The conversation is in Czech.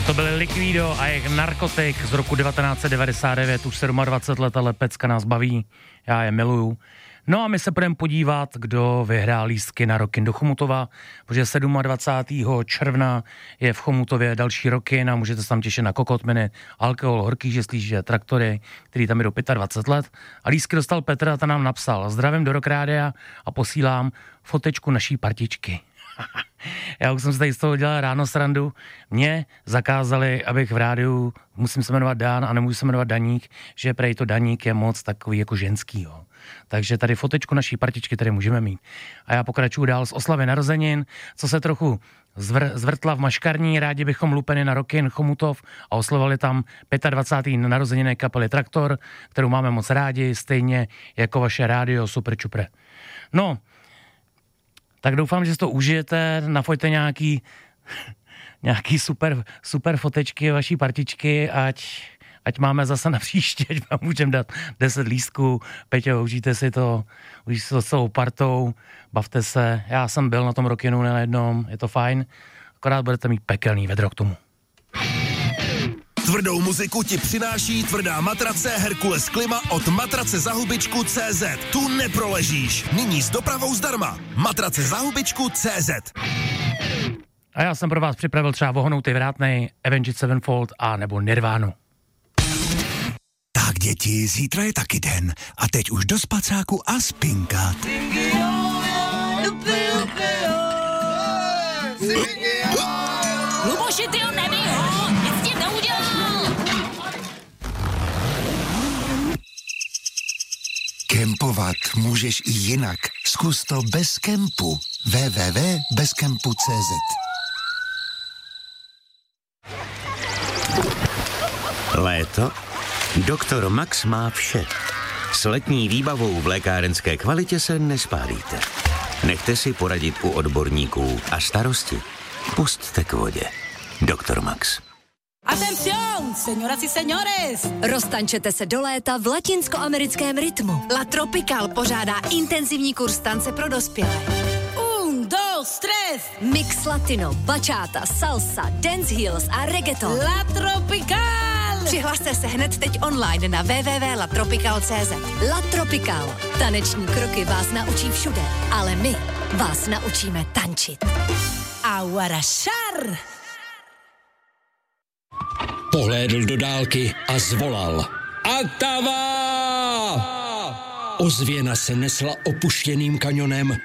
To byly Liquido a jejich Narkotik z roku 1999, už 27 let, ale pecka nás baví, já je miluju. No a my se budeme podívat, kdo vyhrál lístky na Rockin do Chomutova, protože 27. června je v Chomutově další Rockin a můžete se tam těšit na kokotminy, alkohol, horký žeslíže, traktory, který tam jdou 25 let. A lístky dostal Petr a ta nám napsal: zdravím do Rock Rádia a posílám fotečku naší partičky. Já už jsem si tady z toho dělal ráno srandu. Mě zakázali, abych v rádiu, musím se jmenovat Dan a nemůžu se jmenovat Daník, že prej to Daník je moc takový jako ženský. Jo. Takže tady fotečku naší partičky tady můžeme mít. A já pokračuju dál z oslavy narozenin, co se trochu zvrtla v maškarní, rádi bychom lupeny na Rockin Chomutov a oslovali tam 25. narozeniny kapely Traktor, kterou máme moc rádi, stejně jako vaše rádio Super Čupre. No, tak doufám, že si to užijete, nafoďte nějaký super fotečky vaší partičky, ať máme zase na příště, ať vám můžeme dát 10 lístků. Peťo, užijte si to s celou partou, bavte se. Já jsem byl na tom Rockinu na jednom, je to fajn, akorát budete mít pekelný vedro k tomu. Tvrdou muziku ti přináší tvrdá matrace Herkules Klima od matracezahubičku.cz. Tu neproležíš. Nyní s dopravou zdarma. Matracezahubičku.cz. A já jsem pro vás připravil třeba Vohonoutej vrátnej, Avenged Sevenfold a nebo Nirvánu. Tak děti, zítra je taky den. A teď už do spacáku a spinkat. Luboši, ty ho neví, ho! Nic s tím neudělal! Kempovat můžeš i jinak. Zkus to bez kempu. www.bezkempu.cz. Léto? Doktor Max má vše. S letní výbavou v lékárenské kvalitě se nespálíte. Nechte si poradit u odborníků a starosti pusťte k vodě. Doktor Max. Atención, señoras y señores! Roztančete se do léta v latinskoamerickém rytmu. La Tropical pořádá intenzivní kurz tance pro dospělé. 1, 2, 3! Mix latino, bachata, salsa, dance heels a reggaeton. La Tropical! Přihlaste se hned teď online na www.latropical.cz. La Tropical. Taneční kroky vás naučí všude, ale my vás naučíme tančit. Aguarashar! Pohlédl do dálky a zvolal. Atava! Ozvěna se nesla opuštěným kanionem